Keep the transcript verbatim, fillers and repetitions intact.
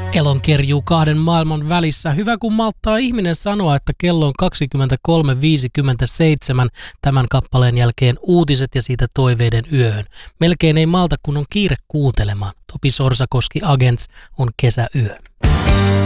Elonkerjuu kahden maailman välissä. Hyvä kun malttaa ihminen sanoa, että kello on kaksikymmentäkolme viisikymmentäseitsemän. Tämän kappaleen jälkeen uutiset ja siitä toiveiden yöhön. Melkein ei malta kun on kiire kuuntelemaan. Topi Sorsakoski Agents on kesäyö.